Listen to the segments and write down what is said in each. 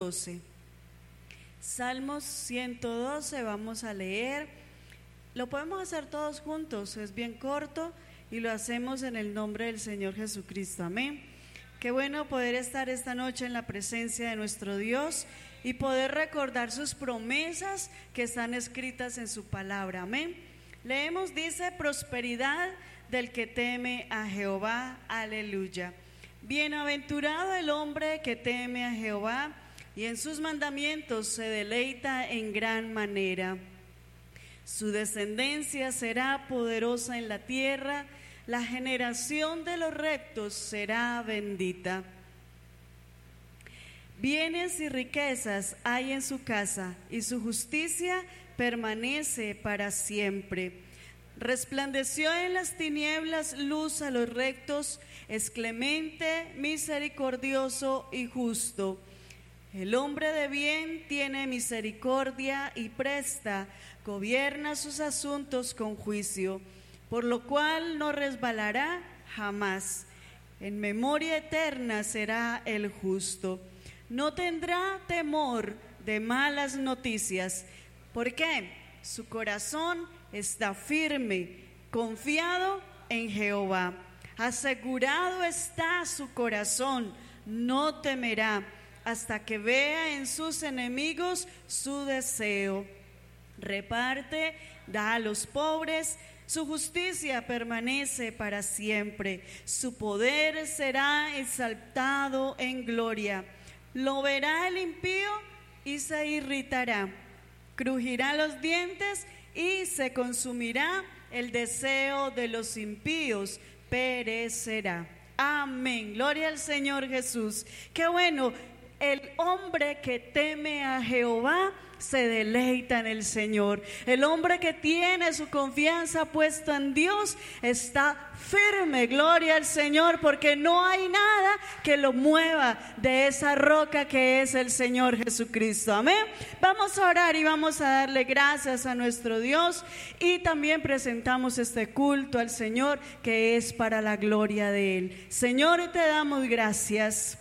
112. Salmos 112 vamos a leer. Lo podemos hacer todos juntos, es bien corto y lo hacemos en el nombre del Señor Jesucristo. Amén. Qué bueno poder estar esta noche en la presencia de nuestro Dios y poder recordar sus promesas que están escritas en su palabra. Amén. Leemos, dice: prosperidad del que teme a Jehová. Aleluya. Bienaventurado el hombre que teme a Jehová y en sus mandamientos se deleita en gran manera. Su descendencia será poderosa en la tierra, la generación de los rectos será bendita. Bienes y riquezas hay en su casa, y su justicia permanece para siempre. Resplandeció en las tinieblas luz a los rectos, es clemente, misericordioso y justo. El hombre de bien tiene misericordia y presta, gobierna sus asuntos con juicio, por lo cual no resbalará jamás. En memoria eterna será el justo. No tendrá temor de malas noticias. ¿Por qué? Su corazón está firme, confiado en Jehová. Asegurado está su corazón, no temerá, hasta que vea en sus enemigos su deseo. Reparte, da a los pobres, su justicia permanece para siempre. Su poder será exaltado en gloria. Lo verá el impío y se irritará. Crujirá los dientes y se consumirá. El deseo de los impíos perecerá. Amén. Gloria al Señor Jesús. Qué bueno. El hombre que teme a Jehová se deleita en el Señor. El hombre que tiene su confianza puesta en Dios está firme, gloria al Señor, porque no hay nada que lo mueva de esa roca que es el Señor Jesucristo. Amén. Vamos a orar y vamos a darle gracias a nuestro Dios, y también presentamos este culto al Señor que es para la gloria de Él. Señor, te damos gracias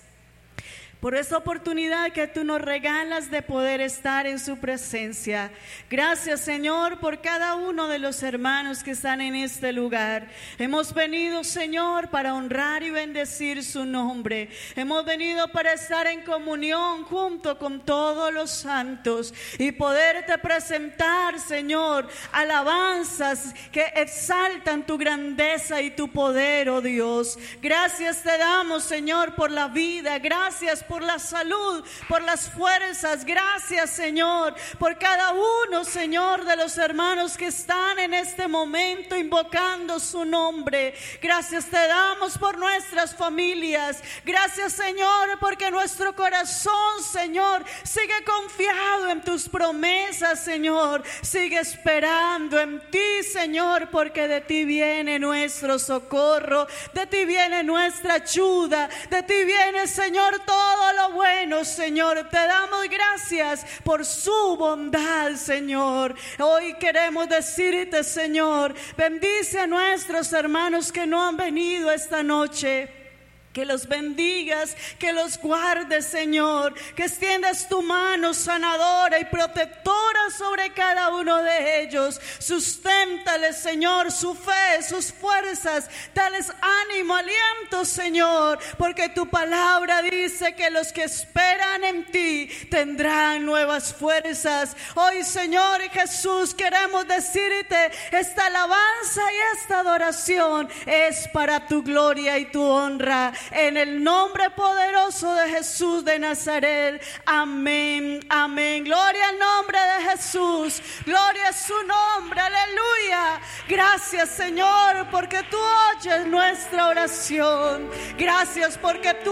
por esta oportunidad que tú nos regalas de poder estar en su presencia. Gracias, Señor, por cada uno de los hermanos que están en este lugar. Hemos venido, Señor, para honrar y bendecir su nombre. Hemos venido para estar en comunión junto con todos los santos y poderte presentar, Señor, alabanzas que exaltan tu grandeza y tu poder, oh Dios. Gracias te damos, Señor, por la vida. Gracias por la salud, por las fuerzas. Gracias, Señor, por cada uno, Señor, de los hermanos que están en este momento invocando su nombre. Gracias te damos por nuestras familias. Gracias, Señor, porque nuestro corazón, Señor, sigue confiado en tus promesas, Señor. Sigue esperando en ti, Señor, porque de ti viene nuestro socorro, de ti viene nuestra ayuda, de ti viene, Señor, todo lo bueno, Señor. Te damos gracias por su bondad, Señor. Hoy queremos decirte, Señor, bendice a nuestros hermanos que no han venido esta noche. Que los bendigas, que los guardes, Señor, que extiendas tu mano sanadora y protectora sobre cada uno de ellos. Susténtales, Señor, su fe, sus fuerzas, dales ánimo, aliento, Señor, porque tu palabra dice que los que esperan en ti tendrán nuevas fuerzas. Hoy, Señor Jesús, queremos decirte, esta alabanza y esta adoración es para tu gloria y tu honra. En el nombre poderoso de Jesús de Nazaret. Amén, amén. Gloria al nombre de Jesús. Gloria a su nombre, aleluya. Gracias, Señor, porque tú oyes nuestra oración. Gracias porque tú